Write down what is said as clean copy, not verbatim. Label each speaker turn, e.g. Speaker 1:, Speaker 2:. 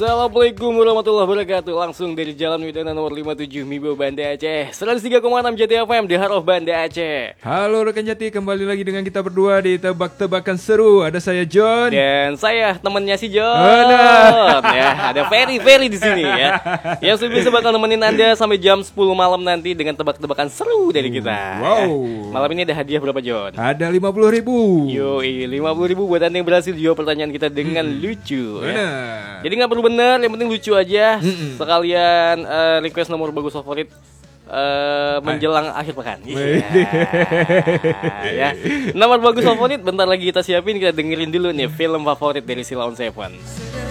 Speaker 1: Assalamualaikum warahmatullahi wabarakatuh. Langsung dari Jalan Widana nomor 57 Mibo, Banda Aceh, 103,6 Jati FM, The Heart of Banda Aceh.
Speaker 2: Halo rekan Jati, kembali lagi dengan kita berdua di Tebak-Tebakan Seru. Ada saya John
Speaker 1: dan saya temennya si John.
Speaker 2: Nah.
Speaker 1: Ya, ada Ferry di sini ya. Yang bisa bakal nemenin Anda sampai jam 10 malam nanti dengan tebak-tebakan seru dari kita.
Speaker 2: Wow.
Speaker 1: Malam ini ada hadiah berapa, John?
Speaker 2: Ada 50.000.
Speaker 1: Yoi, 50.000 buat Anda yang berhasil jawab pertanyaan kita dengan lucu. Ya. Jadi nggak perlu bener, yang penting lucu aja. Sekalian request nomor bagus favorit menjelang akhir pekan. Ya. Nomor bagus favorit bentar lagi kita siapin, kita dengerin dulu nih film favorit dari Sheila on 7.